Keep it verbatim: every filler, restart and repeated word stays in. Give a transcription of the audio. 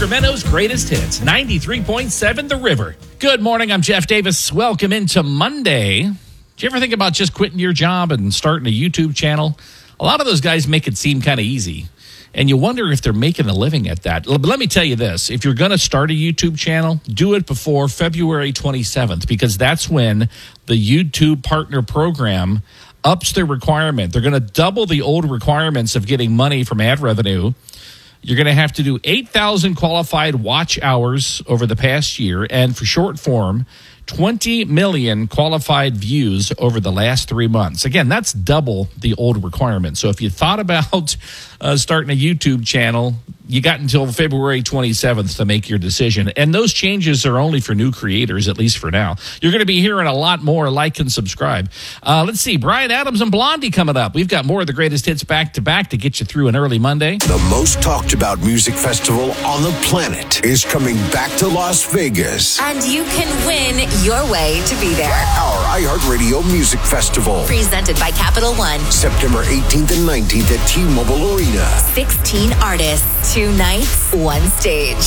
Sacramento's greatest hits, ninety-three point seven The River. Good morning, I'm Jeff Davis. Welcome into Monday. Did you ever think about just quitting your job and starting a YouTube channel? A lot of those guys make it seem kind of easy, and you wonder if they're making a living at that. But let me tell you this. If you're going to start a YouTube channel, do it before February twenty-seventh, because that's when the YouTube Partner Program ups their requirement. They're going to double the old requirements of getting money from ad revenue. You're going to have to do eight thousand qualified watch hours over the past year, and for short form, twenty million qualified views over the last three months. Again, that's double the old requirement. So if you thought about uh, starting a YouTube channel, you got until February twenty-seventh to make your decision. And those changes are only for new creators, at least for now. You're going to be hearing a lot more. Like and subscribe. Uh, let's see. Bryan Adams and Blondie coming up. We've got more of the greatest hits back to back to get you through an early Monday. The most talked about music festival on the planet is coming back to Las Vegas. And you can win your way to be there. Our iHeartRadio Music Festival. Presented by Capital One. September eighteenth and nineteenth at T-Mobile Arena. sixteen artists, two nights, one stage.